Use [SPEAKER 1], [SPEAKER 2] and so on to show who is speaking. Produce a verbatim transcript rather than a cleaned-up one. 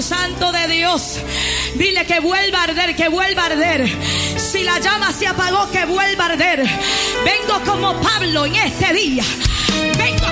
[SPEAKER 1] Espíritu Santo de Dios. Dile que vuelva a arder, que vuelva a arder. Si la llama se apagó, que vuelva a arder. Vengo como Pablo en este día. Vengo